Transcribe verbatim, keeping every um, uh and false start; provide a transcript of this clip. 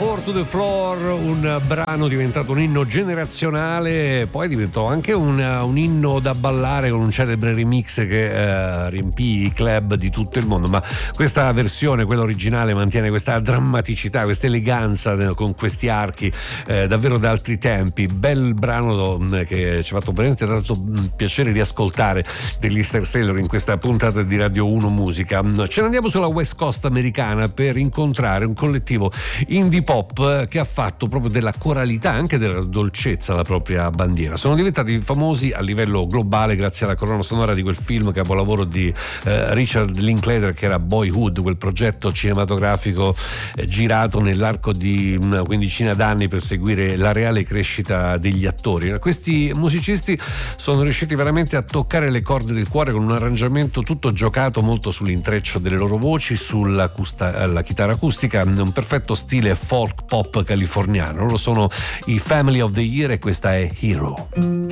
Four to the Floor, un brano diventato un inno generazionale, poi diventò anche un, un inno da ballare con un celebre remix che eh, riempì i club di tutto il mondo, ma questa versione, quella originale, mantiene questa drammaticità, questa eleganza con questi archi eh, davvero da altri tempi. Bel brano che ci ha fatto veramente tanto piacere riascoltare degli Interstellar in questa puntata di Radio uno Musica. Ce ne andiamo sulla West Coast americana per incontrare un collettivo indie pop che ha fatto proprio della coralità, anche della dolcezza, la propria bandiera. Sono diventati famosi a livello globale grazie alla colonna sonora di quel film capolavoro di eh, Richard Linklater che era Boyhood, quel progetto cinematografico eh, girato nell'arco di una quindicina d'anni per seguire la reale crescita degli attori. Questi musicisti sono riusciti veramente a toccare le corde del cuore con un arrangiamento tutto giocato molto sull'intreccio delle loro voci, sulla custa, la chitarra acustica, un perfetto stile folk pop californiano. Loro sono i Family of the Year e questa è Hero.